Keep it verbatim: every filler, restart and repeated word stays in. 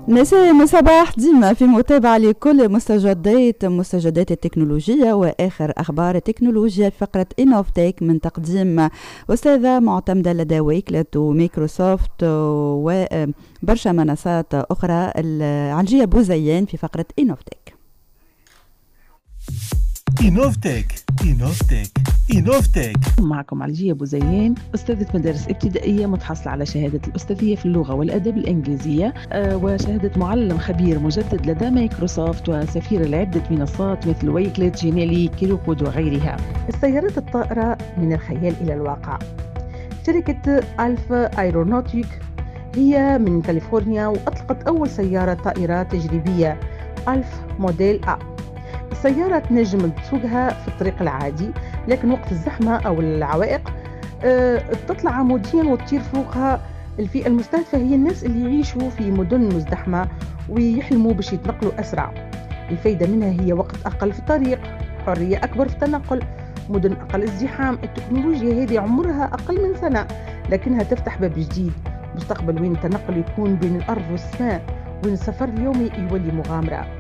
نساء صباح ديما في متابعة لكل مستجدات مستجدات التكنولوجيا وآخر أخبار التكنولوجيا في فقرة إنوفتيك من تقديم أستاذة معتمدة لدى ويكلت وميكروسوفت وبرشا منصات أخرى. عنجية بوزيان في فقرة إنوفتيك. إنوفتيك إنوفتيك إنوفتيك معكم علجية بوزيان، أستاذة مدارس ابتدائية متحصلة على شهادة الأستاذية في اللغة والأدب الإنجليزية وشهادة معلم خبير مجدد لدى مايكروسوفت وسفير لعدة منصات مثل ويكلت، جينيلي، كيروكود وغيرها. السيارات الطائرة من الخيال إلى الواقع. شركة ألفا أيرونوتيك هي من كاليفورنيا وأطلقت أول سيارة طائرة تجريبية ألف موديل أ. السيارة تنجم تسوقها في الطريق العادي، لكن وقت الزحمة أو العوائق أه تطلع عموديا وتطير فوقها. الفئة المستهدفة هي الناس اللي يعيشوا في مدن مزدحمة ويحلموا باش يتنقلوا أسرع. الفايدة منها هي وقت أقل في الطريق، حرية أكبر في التنقل، مدن أقل ازدحام. التكنولوجيا هذه عمرها أقل من سنة، لكنها تفتح باب جديد، مستقبل وين التنقل يكون بين الأرض والسماء، وين السفر اليومي يولي مغامرة.